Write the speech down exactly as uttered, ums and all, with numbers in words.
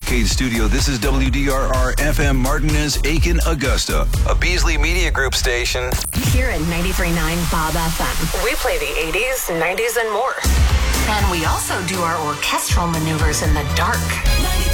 Arcade Studio, this is W D R R F M Martinez, Aiken, Augusta, a Beasley Media Group station. Here at ninety-three point nine Bob F M, we play the eighties, nineties, and more. And we also do our orchestral maneuvers in the dark.